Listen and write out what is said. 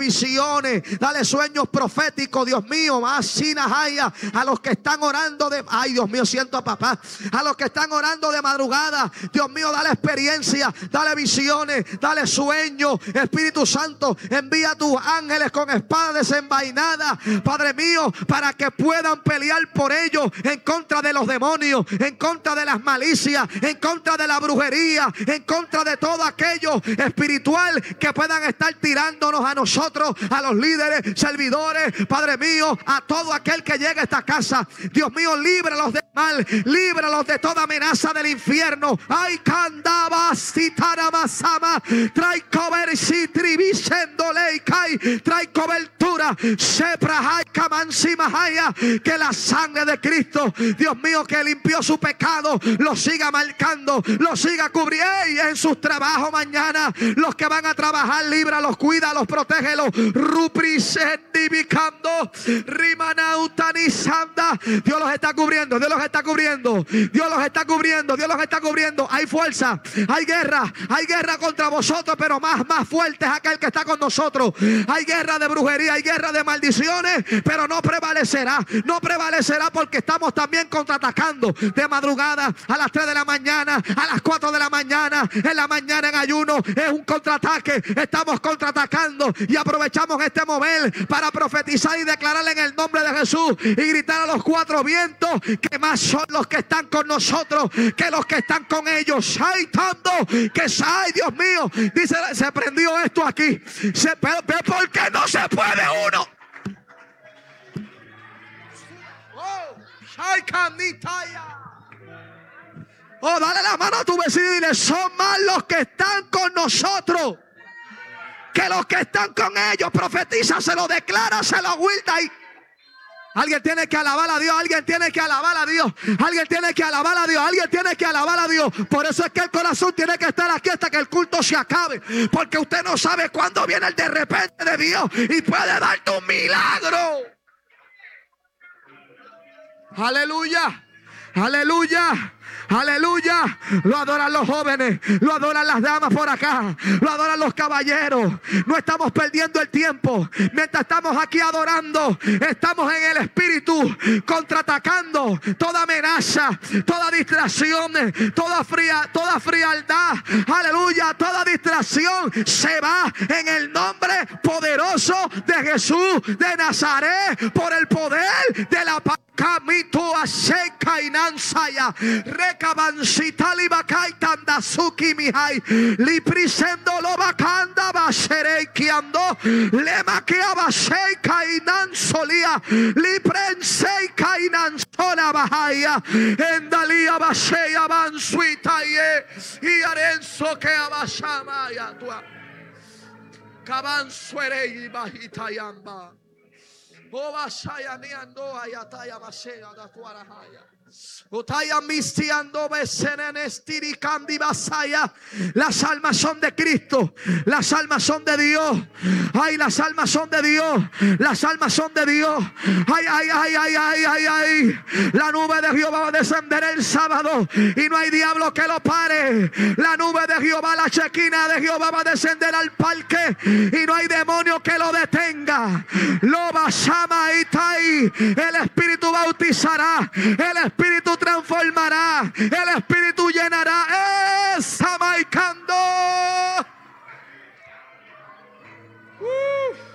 visiones, dale sueños proféticos, Dios mío. A los que están orando ay, Dios mío, siento a papá. A los que están orando de madrugada, Dios mío, dale experiencia, dale visiones, dale sueños. Espíritu Santo, envía a tus ángeles con espada desenvainada, Padre mío, para que puedan pelear por ellos, en contra de los demonios, en contra de las malicias, en contra de la brujería, en contra de todo aquello espiritual que puedan estar tirándonos a nosotros, a los líderes, servidores, Padre mío, a todo aquel que llegue a esta casa. Dios mío, líbralos del mal, líbralos de toda amenaza del infierno. Ay, candaba, citaramasama, trae trae cobertura, que la sangre de Cristo, Dios mío, que limpió su pecado, lo siga marcando, lo siga cubriendo. En sus trabajos mañana, los que van a trabajar, líbralos, cuídalos, protégelos. Dios los está cubriendo, Dios los está cubriendo, Dios los está cubriendo, Dios los está cubriendo. Hay fuerza, hay guerra contra vosotros, pero más fuerte es aquel que está con nosotros. Hay guerra de brujería, hay guerra de maldiciones, pero no prevalecerá porque estamos también contraatacando de madrugada, a las 3 de la mañana, a las 4 de la mañana, en la mañana en ayuno. Es un contraataque, estamos contraatacando y aprovechamos este mover para profetizar y declararle en el nombre de Jesús y gritar a los 4 vientos que más son los que están con nosotros que los que están con ellos. Ay, tanto que ay, Dios mío, dice, se prendió esto aquí. ¿Por qué no se puede uno? Oh, dale la mano a tu vecino y dile: son más los que están con nosotros que los que están con ellos. Profetízaselo, decláraselo, Wilda. Alguien tiene que alabar a Dios, alguien tiene que alabar a Dios, alguien tiene que alabar a Dios, alguien tiene que alabar a Dios. Por eso es que el corazón tiene que estar aquí hasta que el culto se acabe, porque usted no sabe cuándo viene el de repente de Dios y puede darte un milagro. Aleluya, aleluya, aleluya. Lo adoran los jóvenes, lo adoran las damas por acá, lo adoran los caballeros. No estamos perdiendo el tiempo. Mientras estamos aquí adorando, estamos en el espíritu contraatacando toda amenaza, toda distracción, toda frialdad. Aleluya, toda distracción se va en el nombre poderoso de Jesús de Nazaret, por el poder de la paz. Kamito aseka inansaya rekabansita libakai tandasuki mihai liprisendo lobakanda basereikiando lemakia baseka inansolia liprenseika inansola bahaya endalia baseya bansuitaye y arenso que abashama ya tua kabansuerei bahitayamba. Obashaya niando ayataya basea da tuarahaya. Utaya mistiando besenenestiri kandi basaya. Las almas son de Cristo, las almas son de Dios. Ay, las almas son de Dios, las almas son de Dios. Ay, ay, ay, ay, ay, ay, ay. La nube de Jehová va a descender el sábado y no hay diablo que lo pare. La nube de Jehová, la chequina de Jehová va a descender al parque y no hay demonio que lo detenga. Lo basama itai. El Espíritu bautizará, el Espíritu transformará, el Espíritu llenará. ¡Esa maicando!